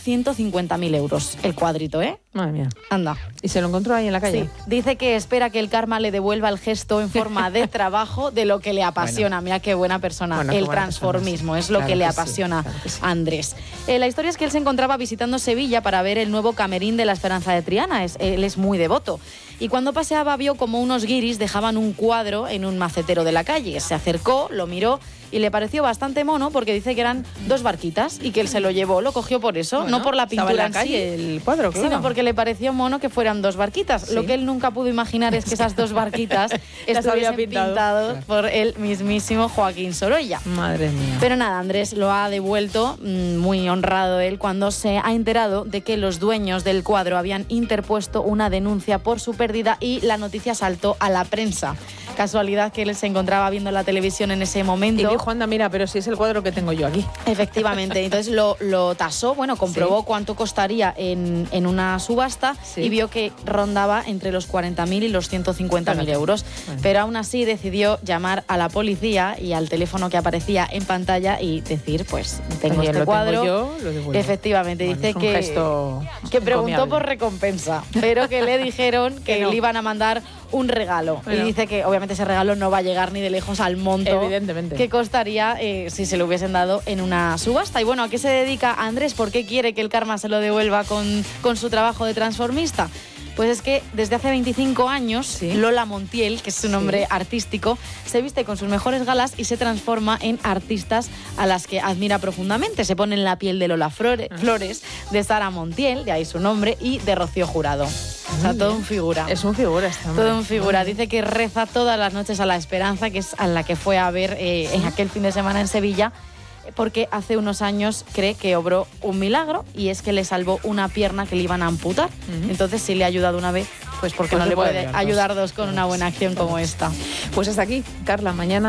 150.000 euros. El cuadrito, ¿eh? Madre mía. Anda. ¿Y se lo encontró ahí en la calle? Sí. Dice que espera que el karma le devuelva el gesto en forma de trabajo de lo que le apasiona. Mira qué buena persona. Bueno, el qué buena transformismo persona, es lo claro que le que sí, apasiona claro que sí. a Andrés. La historia es que él se encontraba visitando Sevilla para ver el nuevo camerín de la Esperanza de Triana. Él es muy devoto. Y cuando paseaba vio como unos guiris dejaban un cuadro en un macetero de la calle. Se acercó, lo miró y le pareció bastante mono porque dice que eran 2 barquitas y que él se lo llevó, lo cogió por eso, Bueno, no por la pintura estaba en la calle en sí, el cuadro, claro. sino porque le pareció mono que fueran 2 barquitas. Sí. Lo que él nunca pudo imaginar es que esas 2 barquitas estuviesen pintadas por el mismísimo Joaquín Sorolla. Madre mía. Pero nada, Andrés lo ha devuelto, muy honrado él, cuando se ha enterado de que los dueños del cuadro habían interpuesto una denuncia por su pérdida y la noticia saltó a la prensa. Casualidad que él se encontraba viendo la televisión en ese momento. Y dijo, anda, mira, pero si es el cuadro que tengo yo aquí. Efectivamente, entonces lo tasó, comprobó cuánto costaría en una subasta y vio que rondaba entre los 40.000 y los 150.000 euros. Bueno. Pero aún así decidió llamar a la policía y al teléfono que aparecía en pantalla y decir, pues tengo este cuadro. Tengo yo, lo devuelvo. Efectivamente, bueno, dice que preguntó por recompensa, pero que le dijeron que le iban a mandar un regalo. Bueno. Y dice que obviamente ese regalo no va a llegar ni de lejos al monto evidentemente que costaría si se lo hubiesen dado en una subasta. Y bueno, ¿a qué se dedica Andrés? ¿Por qué quiere que el karma se lo devuelva con su trabajo de transformista? Pues es que desde hace 25 años, Lola Montiel, que es su nombre artístico, se viste con sus mejores galas y se transforma en artistas a las que admira profundamente. Se pone en la piel de Lola Flores, de Sara Montiel, de ahí su nombre, y de Rocío Jurado. O sea, todo un figura. Es un figura este hombre. Todo un figura. Dice que reza todas las noches a la Esperanza, que es a la que fue a ver en aquel fin de semana en Sevilla, porque hace unos años cree que obró un milagro y es que le salvó una pierna que le iban a amputar. Entonces, si le ha ayudado una vez, pues porque no le puede ayudar 2 con una buena acción como esta. Pues hasta aquí, Carla, mañana